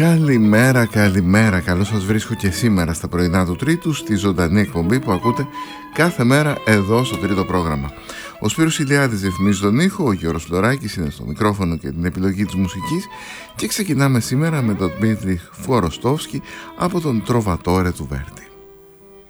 Καλημέρα, καλημέρα. Καλώς σας βρίσκω και σήμερα στα πρωινά του Τρίτου, στη ζωντανή εκπομπή που ακούτε κάθε μέρα εδώ στο τρίτο πρόγραμμα. Ο Σπύρος Ηλιάδης ρυθμίζει τον ήχο, ο Γιώργος Φλωράκης είναι στο μικρόφωνο και την επιλογή της μουσικής και ξεκινάμε σήμερα με τον Δμήτρη Φοροστόφσκι από τον Τροβατόρε του Βέρτη.